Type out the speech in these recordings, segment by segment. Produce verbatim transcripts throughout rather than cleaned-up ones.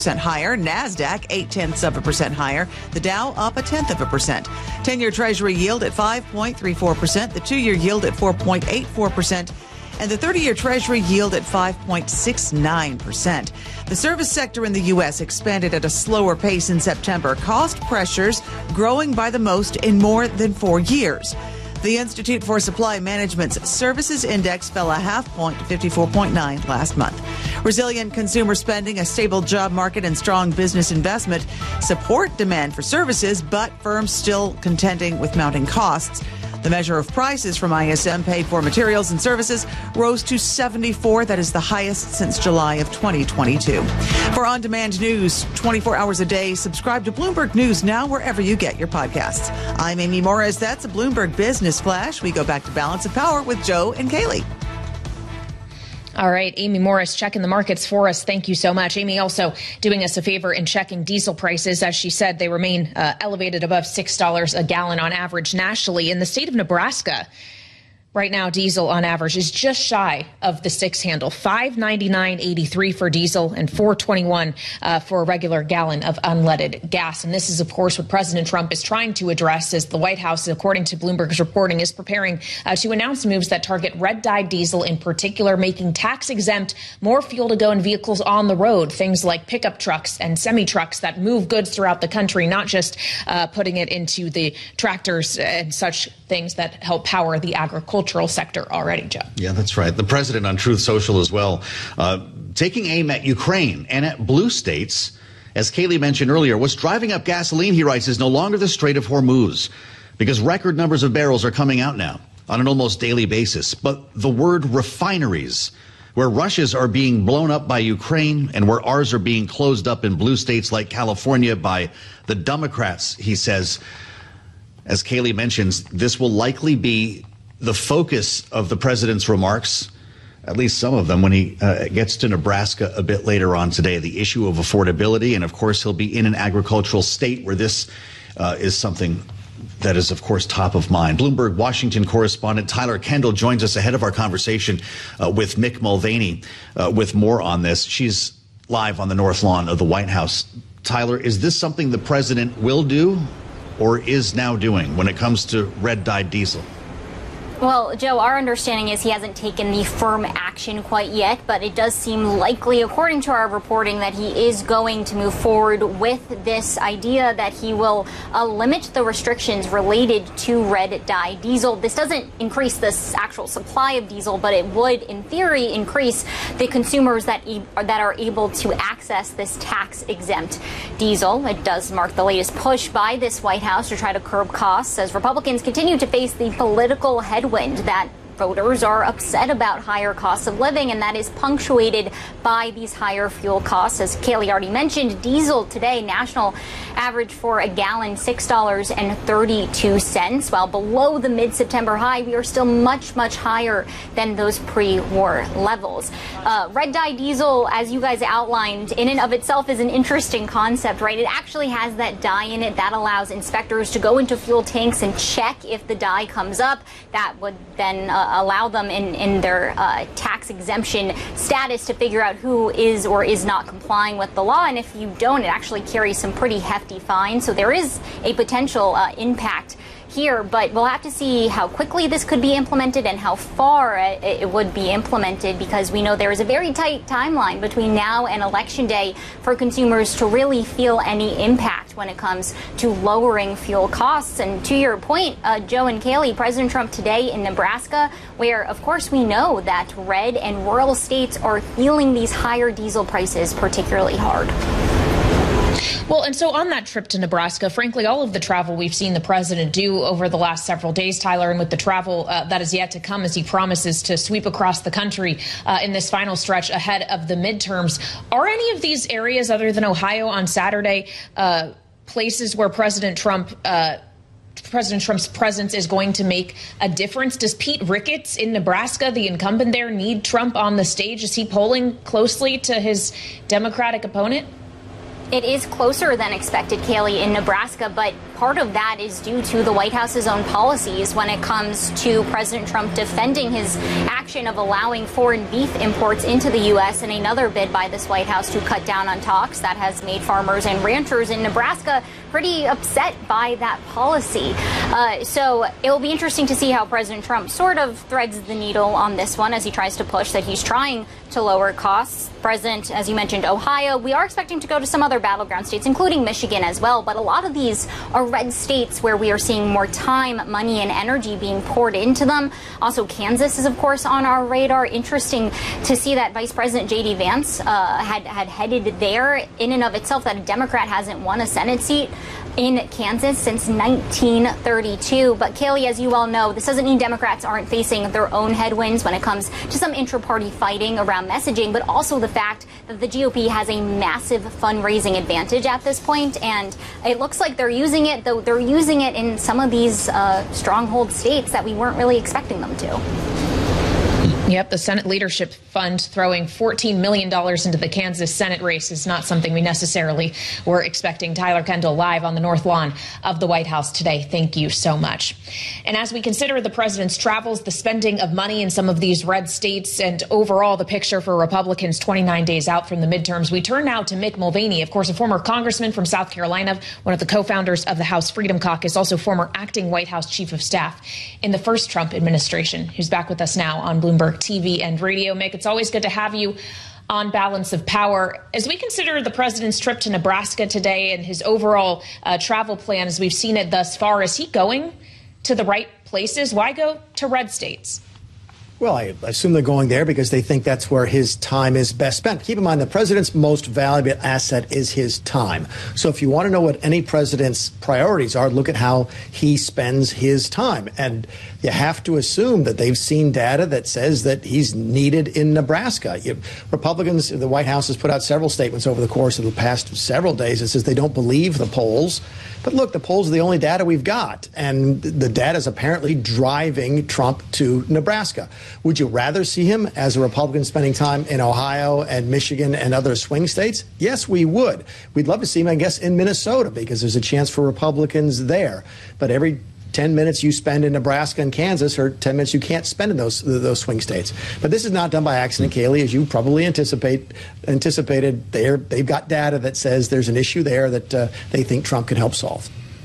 percent higher. NASDAQ, eight tenths of a percent higher. The Dow up a tenth of a percent. ten-year Treasury yield at five point three four percent. The two-year yield at four point eight four percent. And the thirty-year Treasury yield at five point six nine percent. The service sector in the U S expanded at a slower pace in September. Cost pressures growing by the most in more than four years. The Institute for Supply Management's Services Index fell a half point to fifty-four point nine last month. Resilient consumer spending, a stable job market, and strong business investment support demand for services, but firms still contending with mounting costs. The measure of prices from I S M paid for materials and services rose to seventy-four. That is the highest since July of twenty twenty-two. For on-demand news twenty-four hours a day, subscribe to Bloomberg News now wherever you get your podcasts. I'm Amy Morris. That's a Bloomberg Business Flash. We go back to Balance of Power with Joe and Kaylee. All right, Amy Morris checking the markets for us. Thank you so much. Amy also doing us a favor in checking diesel prices. As she said, they remain uh, elevated above six dollars a gallon on average nationally. In the state of Nebraska, right now, diesel on average is just shy of the six handle, five ninety-nine eighty-three for diesel and four twenty-one uh, for a regular gallon of unleaded gas. And this is, of course, what President Trump is trying to address as the White House, according to Bloomberg's reporting, is preparing uh, to announce moves that target red-dyed diesel in particular, making tax-exempt more fuel to go in vehicles on the road, things like pickup trucks and semi-trucks that move goods throughout the country, not just uh, putting it into the tractors and such things that help power the agriculture. Cultural sector already, Joe. Yeah, that's right. The president on Truth Social as well, uh, taking aim at Ukraine and at blue states. As Kaylee mentioned earlier, what's driving up gasoline, he writes, is no longer the Strait of Hormuz, because record numbers of barrels are coming out now on an almost daily basis. But the word refineries, where Russia's are being blown up by Ukraine and where ours are being closed up in blue states like California by the Democrats, he says, as Kaylee mentions, this will likely be the focus of the president's remarks, at least some of them, when he uh, gets to Nebraska a bit later on today, the issue of affordability. And of course, he'll be in an agricultural state where this uh, is something that is, of course, top of mind. Bloomberg Washington correspondent Tyler Kendall joins us ahead of our conversation uh, with Mick Mulvaney uh, with more on this. She's live on the North Lawn of the White House. Tyler, is this something the president will do or is now doing when it comes to red-dyed diesel? Well, Joe, our understanding is he hasn't taken the firm action quite yet, but it does seem likely, according to our reporting, that he is going to move forward with this idea that he will uh, limit the restrictions related to red-dye diesel. This doesn't increase the actual supply of diesel, but it would, in theory, increase the consumers that e that are able to access this tax-exempt diesel. It does mark the latest push by this White House to try to curb costs as Republicans continue to face the political headwinds that voters are upset about higher costs of living, and that is punctuated by these higher fuel costs. As Kaylee already mentioned, diesel today, national average for a gallon, six dollars and thirty-two cents. While below the mid-September high, we are still much, much higher than those pre-war levels. Uh, red-dye diesel, as you guys outlined, in and of itself is an interesting concept, right? It actually has that dye in it that allows inspectors to go into fuel tanks and check if the dye comes up. That would then uh, allow them in, in their uh, tax exemption status to figure out who is or is not complying with the law. And if you don't, it actually carries some pretty hefty fines. So there is a potential uh, impact here, but we'll have to see how quickly this could be implemented and how far it, it would be implemented, because we know there is a very tight timeline between now and Election Day for consumers to really feel any impact when it comes to lowering fuel costs. And to your point, uh, Joe and Kaylee, President Trump today in Nebraska, where, of course, we know that red and rural states are feeling these higher diesel prices particularly hard. Well, and so on that trip to Nebraska, frankly, all of the travel we've seen the president do over the last several days, Tyler, and with the travel uh, that is yet to come as he promises to sweep across the country uh, in this final stretch ahead of the midterms, are any of these areas other than Ohio on Saturday uh, places where President Trump uh, President Trump's presence is going to make a difference? Does Pete Ricketts in Nebraska, the incumbent there, need Trump on the stage? Is he polling closely to his Democratic opponent? It is closer than expected, Kayleigh, in Nebraska, but part of that is due to the White House's own policies when it comes to President Trump defending his action of allowing foreign beef imports into the U S in another bid by this White House to cut down on talks that has made farmers and ranchers in Nebraska pretty upset by that policy. Uh, so it will be interesting to see how President Trump sort of threads the needle on this one as he tries to push that he's trying to lower costs. President, as you mentioned, Ohio. We are expecting to go to some other battleground states, including Michigan as well. But a lot of these are red states where we are seeing more time, money, and energy being poured into them. Also, Kansas is, of course, on our radar. Interesting to see that Vice President J D Vance uh, had, had headed there. In and of itself, that a Democrat hasn't won a Senate seat in Kansas since nineteen thirty-two. But Kayleigh, as you well know, this doesn't mean Democrats aren't facing their own headwinds when it comes to some intra-party fighting around messaging, but also the fact that the G O P has a massive fundraising advantage at this point, and it looks like they're using it, though they're using it in some of these uh, stronghold states that we weren't really expecting them to. Yep, the Senate Leadership Fund throwing fourteen million dollars into the Kansas Senate race is not something we necessarily were expecting. Tyler Kendall live on the North Lawn of the White House today. Thank you so much. And as we consider the president's travels, the spending of money in some of these red states, and overall the picture for Republicans twenty-nine days out from the midterms, we turn now to Mick Mulvaney, of course, a former congressman from South Carolina, one of the co-founders of the House Freedom Caucus, also former acting White House chief of staff in the first Trump administration, who's back with us now on Bloomberg T V and radio. Mick, it's always good to have you on Balance of Power. As we consider the president's trip to Nebraska today and his overall uh, travel plan as we've seen it thus far, is he going to the right places? Why go to red states? Well, I assume they're going there because they think that's where his time is best spent. Keep in mind, the president's most valuable asset is his time. So if you want to know what any president's priorities are, look at how he spends his time. And you have to assume that they've seen data that says that he's needed in Nebraska. You, Republicans, the White House has put out several statements over the course of the past several days that says they don't believe the polls. But look, the polls are the only data we've got, and the data is apparently driving Trump to Nebraska. Would you rather see him as a Republican spending time in Ohio and Michigan and other swing states? Yes, we would. We'd love to see him, I guess, in Minnesota because there's a chance for Republicans there. But every ten minutes you spend in Nebraska and Kansas are ten minutes you can't spend in those those swing states. But this is not done by accident, Kayleigh, as you probably anticipate anticipated. They're, they've got data that says there's an issue there that uh, they think Trump can help solve.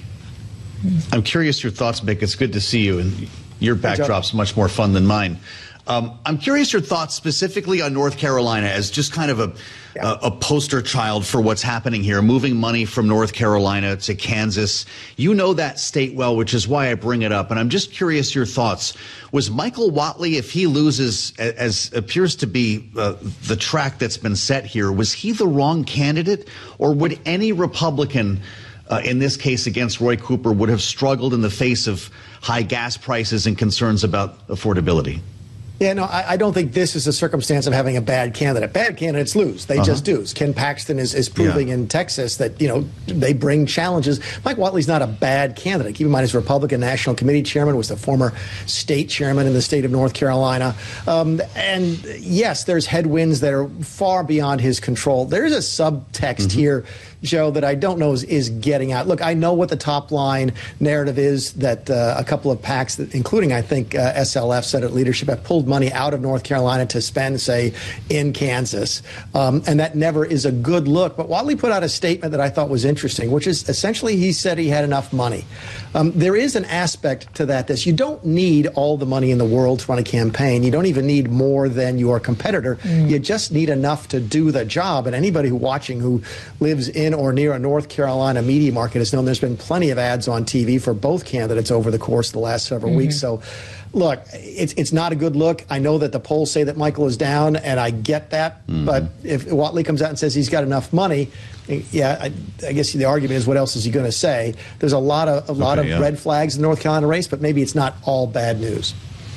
I'm curious your thoughts, Mick. It's good to see you, and your backdrop's much more fun than mine. Um, I'm curious your thoughts specifically on North Carolina as just kind of a, yeah. a, a poster child for what's happening here, moving money from North Carolina to Kansas. You know that state well, which is why I bring it up. And I'm just curious your thoughts. Was Michael Whatley, if he loses, as appears to be uh, the track that's been set here, was he the wrong candidate? Or would any Republican, uh, in this case against Roy Cooper, would have struggled in the face of high gas prices and concerns about affordability? Yeah, no, I, I don't think this is a circumstance of having a bad candidate. Bad candidates lose. They uh-huh. just do. Ken Paxton is, is proving yeah. in Texas that, you know, they bring challenges. Mike Whatley's not a bad candidate. Keep in mind, he's Republican National Committee chairman, was the former state chairman in the state of North Carolina. Um, and yes, there's headwinds that are far beyond his control. There's a subtext mm-hmm. here, Joe, that I don't know is, is getting out. Look, I know what the top line narrative is, that uh, a couple of PACs, that, including, I think, uh, S L F, Senate leadership, have pulled money out of North Carolina to spend, say, in Kansas. Um, and that never is a good look. But Whatley put out a statement that I thought was interesting, which is essentially he said he had enough money. Um, there is an aspect to that that you don't need all the money in the world to run a campaign. You don't even need more than your competitor. Mm. You just need enough to do the job. And anybody who watching who lives in or near a North Carolina media market has known there's been plenty of ads on T V for both candidates over the course of the last several mm-hmm. weeks. So, look, it's it's not a good look. I know that the polls say that Michael is down, and I get that. Mm-hmm. But if Whatley comes out and says he's got enough money, yeah, I, I guess the argument is, what else is he going to say? There's a lot of a lot okay, of yeah. red flags in the North Carolina race, but maybe it's not all bad news.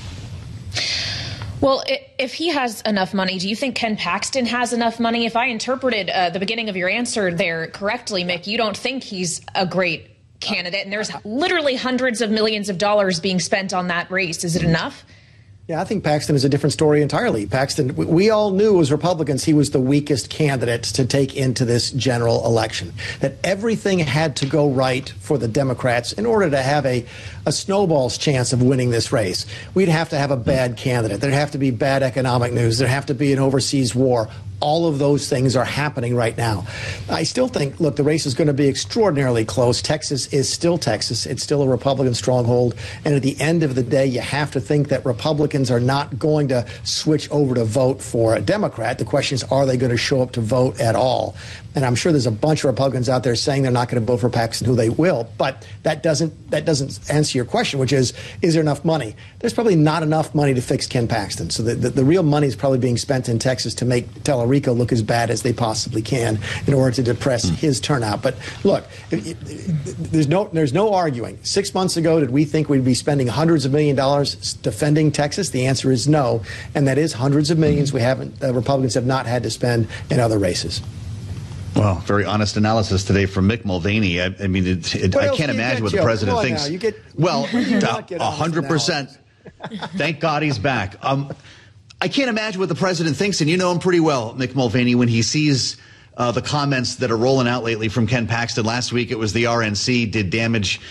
Well, if he has enough money, do you think Ken Paxton has enough money? If I interpreted uh, the beginning of your answer there correctly, Mick, you don't think he's a great candidate, and there's literally hundreds of millions of dollars being spent on that race. Is it enough? Yeah, I think Paxton is a different story entirely. Paxton, we all knew as Republicans he was the weakest candidate to take into this general election, that everything had to go right for the Democrats in order to have a, a snowball's chance of winning this race. We'd have to have a bad candidate. There'd have to be bad economic news. There'd have to be an overseas war. All of those things are happening right now. I still think, look, the race is going to be extraordinarily close. Texas is still Texas. It's still a Republican stronghold. And at the end of the day, you have to think that Republicans are not going to switch over to vote for a Democrat. The question is, are they going to show up to vote at all? And I'm sure there's a bunch of Republicans out there saying they're not going to vote for Paxton, who they will. But that doesn't that doesn't answer your question, which is, is there enough money? There's probably not enough money to fix Ken Paxton. So the, the, the real money is probably being spent in Texas to make Tellerico look as bad as they possibly can in order to depress mm. his turnout. But look, it, it, it, there's no there's no arguing. Six months ago, did we think we'd be spending hundreds of million dollars defending Texas? The answer is no. And that is hundreds of millions we haven't, uh, Republicans have not had to spend in other races. Well, very honest analysis today from Mick Mulvaney. I, I mean, it, it, I can't imagine what the president thinks. You get, well, a hundred percent. Thank God he's back. Um, I can't imagine what the president thinks, and you know him pretty well, Mick Mulvaney, when he sees uh, the comments that are rolling out lately from Ken Paxton. Last week it was the R N C did damage.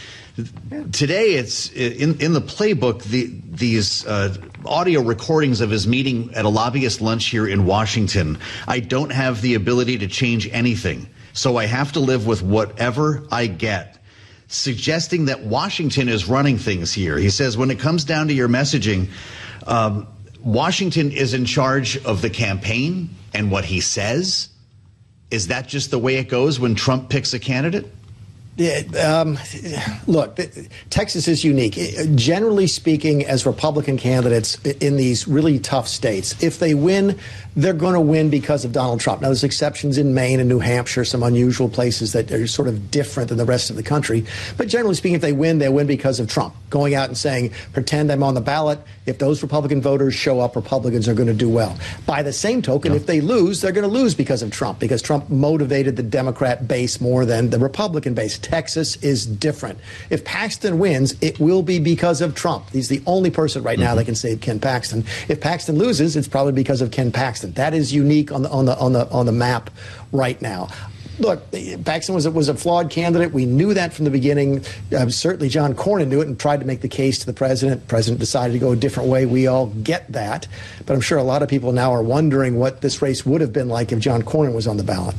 Today it's in in the playbook. The these uh, audio recordings of his meeting at a lobbyist lunch here in Washington. I don't have the ability to change anything, so I have to live with whatever I get. Suggesting that Washington is running things here. He says when it comes down to your messaging, um, Washington is in charge of the campaign and what he says. Is that just the way it goes when Trump picks a candidate? Yeah, um, look, Texas is unique. Generally speaking, as Republican candidates in these really tough states, if they win, they're going to win because of Donald Trump. Now, there's exceptions in Maine and New Hampshire, some unusual places that are sort of different than the rest of the country. But generally speaking, if they win, they win because of Trump. Going out and saying, pretend I'm on the ballot. If those Republican voters show up, Republicans are going to do well. By the same token, yeah. if they lose, they're going to lose because of Trump, because Trump motivated the Democrat base more than the Republican base. Texas is different. If Paxton wins, it will be because of Trump. He's the only person right now mm-hmm. that can save Ken Paxton. If Paxton loses, it's probably because of Ken Paxton. That is unique on the on the on the on the map right now. Look, Paxton was a, was a flawed candidate. We knew that from the beginning. Uh, certainly John Cornyn knew it and tried to make the case to the president. The president decided to go a different way. We all get that. But I'm sure a lot of people now are wondering what this race would have been like if John Cornyn was on the ballot.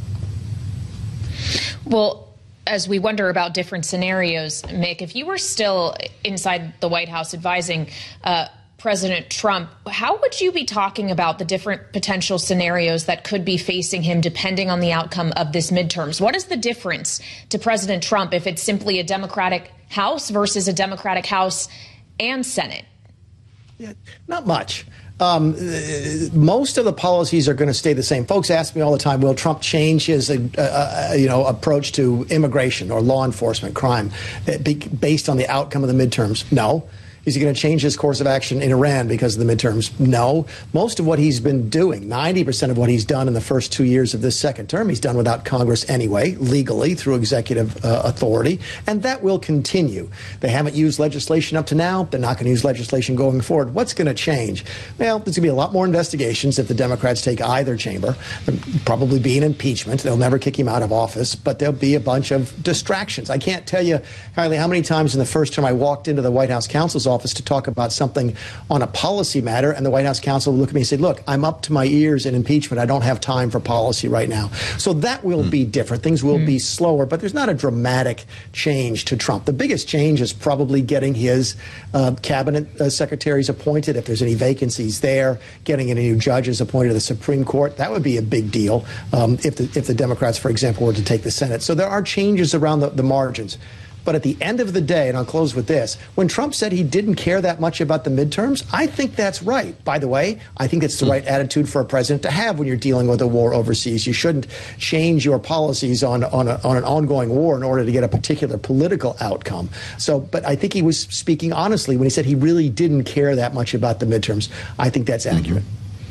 Well, as we wonder about different scenarios, Mick, if you were still inside the White House advising uh, President Trump, how would you be talking about the different potential scenarios that could be facing him depending on the outcome of this midterms? What is the difference to President Trump if it's simply a Democratic House versus a Democratic House and Senate? Yeah, not much. Um, most of the policies are going to stay the same. Folks ask me all the time, will Trump change his uh, uh, you know, approach to immigration or law enforcement crime based on the outcome of the midterms? No. Is he going to change his course of action in Iran because of the midterms? No. Most of what he's been doing, ninety percent of what he's done in the first two years of this second term, he's done without Congress anyway, legally through executive uh, authority, and that will continue. They haven't used legislation up to now. They're not going to use legislation going forward. What's going to change? Well, there's going to be a lot more investigations if the Democrats take either chamber. There'll probably be an impeachment. They'll never kick him out of office, but there'll be a bunch of distractions. I can't tell you, Kylie, how many times in the first term I walked into the White House counsel's office to talk about something on a policy matter, and the White House counsel would look at me and say, look, I'm up to my ears in impeachment. I don't have time for policy right now. So that will mm. be different. Things will mm. be slower, but there's not a dramatic change to Trump. The biggest change is probably getting his uh, cabinet uh, secretaries appointed, if there's any vacancies there, getting any new judges appointed to the Supreme Court. That would be a big deal um, if, the, if the Democrats, for example, were to take the Senate. So there are changes around the, the margins. But at the end of the day, and I'll close with this, when Trump said he didn't care that much about the midterms, I think that's right. By the way, I think it's the right attitude for a president to have when you're dealing with a war overseas. You shouldn't change your policies on, on, a, on an ongoing war in order to get a particular political outcome. So, but I think he was speaking honestly when he said he really didn't care that much about the midterms. I think that's accurate.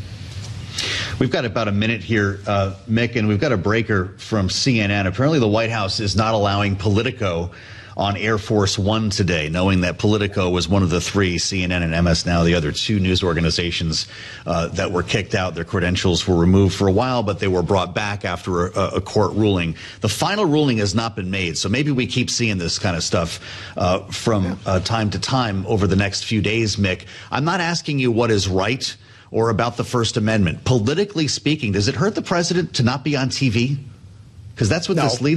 Mm-hmm. We've got about a minute here, uh, Mick, and we've got a breaker from C N N. Apparently the White House is not allowing Politico on Air Force One today, knowing that Politico was one of the three, C N N and M S Now, the other two news organizations uh, that were kicked out. Their credentials were removed for a while, but they were brought back after a, a court ruling. The final ruling has not been made, so maybe we keep seeing this kind of stuff uh, from uh, time to time over the next few days, Mick. I'm not asking you what is right or about the First Amendment. Politically speaking, does it hurt the president to not be on T V? Because that's what no. this leads